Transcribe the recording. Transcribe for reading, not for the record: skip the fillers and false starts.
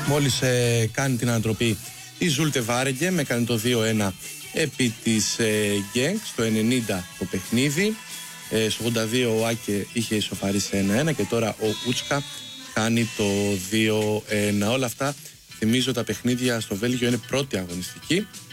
Μόλις κάνει την ανατροπή η Ζούλτε Βάρεγκε, με κάνει το 2-1 επί της Γκένκ στο 90 το παιχνίδι. Στο 82 ο Άκε είχε ισοφαρίσει 1-1 και τώρα ο Ούτσκα κάνει το 2-1. Όλα αυτά, θυμίζω, τα παιχνίδια στο Βέλγιο είναι πρώτη αγωνιστική.